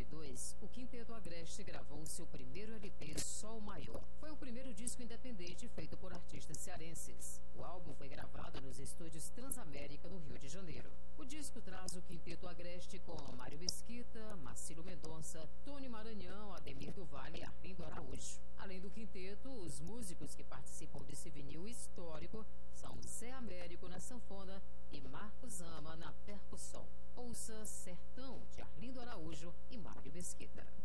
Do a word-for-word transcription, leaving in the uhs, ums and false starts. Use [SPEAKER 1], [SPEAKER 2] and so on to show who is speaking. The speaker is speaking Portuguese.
[SPEAKER 1] dois, o Quinteto Agreste gravou seu primeiro L P Sol Maior. Foi o primeiro disco independente feito por artistas cearenses. O álbum foi gravado nos estúdios Transamérica, no Rio de Janeiro. O disco traz o Quinteto Agreste com Mário Mesquita, Marcílio Mendonça, Tony Maranhão, Ademir do Vale e Arlindo Araújo. Além do quinteto, os músicos que participam desse vinil histórico são Zé Américo na sanfona e Marcos Zama na percussão. Ouça Sertão, de Arlindo Araújo e Mário Mesquita.